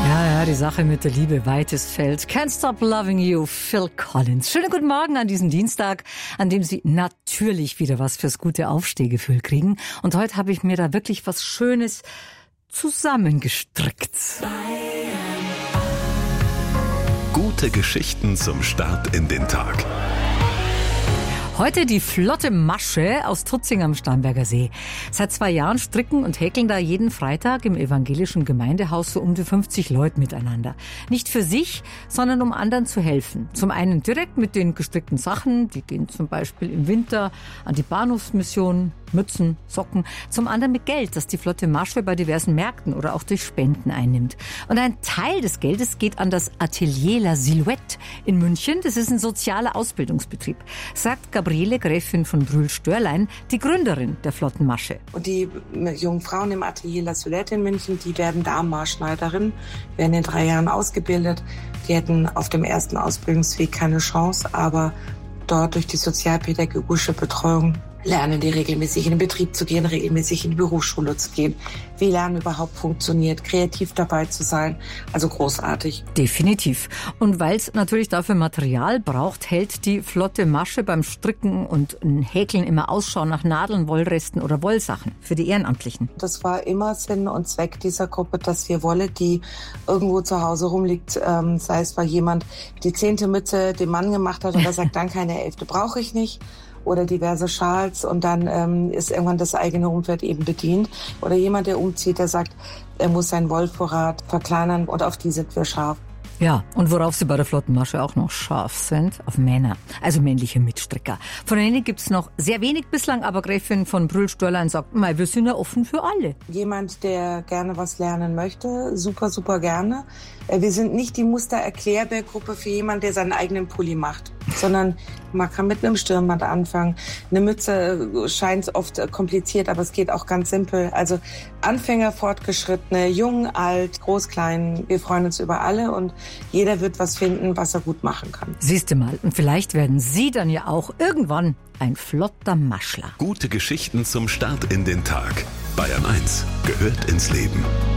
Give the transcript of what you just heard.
Ja, die Sache mit der Liebe, weites Feld. Can't Stop Loving You, Phil Collins. Schönen guten Morgen an diesem Dienstag, an dem Sie natürlich wieder was fürs gute Aufstehgefühl kriegen. Und heute habe ich mir da wirklich was Schönes zusammengestrickt. Gute Geschichten zum Start in den Tag. Heute die flotte Masche aus Tutzing am Starnberger See. Seit 2 Jahren stricken und häkeln da jeden Freitag im evangelischen Gemeindehaus so um die 50 Leute miteinander. Nicht für sich, sondern um anderen zu helfen. Zum einen direkt mit den gestrickten Sachen, die gehen zum Beispiel im Winter an die Bahnhofsmission, Mützen, Socken. Zum anderen mit Geld, das die flotte Masche bei diversen Märkten oder auch durch Spenden einnimmt. Und ein Teil des Geldes geht an das Atelier La Silhouette in München. Das ist ein sozialer Ausbildungsbetrieb, sagt Gabriele Gräfin von Brühl-Störlein, die Gründerin der flotten Masche. Und die jungen Frauen im Atelier La Silhouette in München, die werden Damenmaßschneiderinnen, werden in 3 Jahren ausgebildet. Die hätten auf dem ersten Ausbildungsweg keine Chance, aber dort durch die sozialpädagogische Betreuung lernen die regelmäßig in den Betrieb zu gehen, regelmäßig in die Berufsschule zu gehen. Wie Lernen überhaupt funktioniert, kreativ dabei zu sein. Also großartig. Definitiv. Und weil es natürlich dafür Material braucht, hält die flotte Masche beim Stricken und Häkeln immer Ausschau nach Nadeln, Wollresten oder Wollsachen für die Ehrenamtlichen. Das war immer Sinn und Zweck dieser Gruppe, dass wir Wolle, die irgendwo zu Hause rumliegt, sei es weil jemand die 10. Mütze dem Mann gemacht hat oder sagt, dann keine 11. brauche ich nicht. Oder diverse Schals und dann ist irgendwann das eigene Umfeld eben bedient. Oder jemand, der umzieht, der sagt, er muss seinen Wollvorrat verkleinern und auf die sind wir scharf. Ja, und worauf sie bei der flotten Masche auch noch scharf sind, auf Männer, also männliche Mitstricker. Von denen gibt's noch sehr wenig bislang, aber Gräfin von Brühl-Störlein sagt, wir sind ja offen für alle. Jemand, der gerne was lernen möchte, super, super gerne. Wir sind nicht die Muster-Erklärbär-Gruppe für jemanden, der seinen eigenen Pulli macht, sondern man kann mit einem Stirnband anfangen. Eine Mütze scheint oft kompliziert, aber es geht auch ganz simpel. Also Anfänger, Fortgeschrittene, jung, alt, groß, klein, wir freuen uns über alle und jeder wird was finden, was er gut machen kann. Siehste mal, und vielleicht werden Sie dann ja auch irgendwann ein flotter Maschler. Gute Geschichten zum Start in den Tag. Bayern 1 gehört ins Leben.